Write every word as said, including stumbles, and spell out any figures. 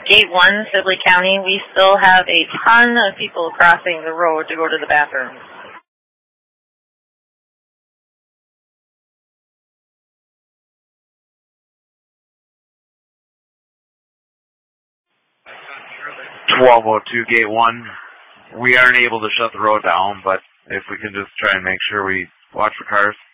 Gate one, Sibley County, we still have a ton of people crossing the road to go to the bathroom. twelve oh two, Gate one. We aren't able to shut the road down, but if we can just try and make sure we watch for cars.